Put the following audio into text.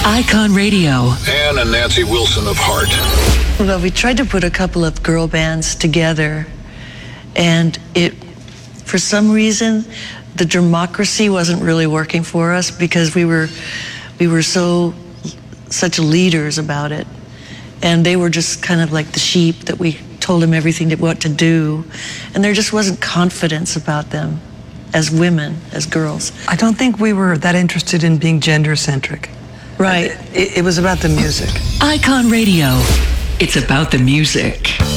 Icon Radio. Ann and Nancy Wilson of Heart. Well, we tried to put a couple of girl bands together, and for some reason, the democracy wasn't really working for us because we were such leaders about it, and they were just kind of like the sheep that we told them everything what to do, and there just wasn't confidence about them as women, as girls. I don't think we were that interested in being gender-centric. Right. It was about the music. Icon Radio. It's about the music.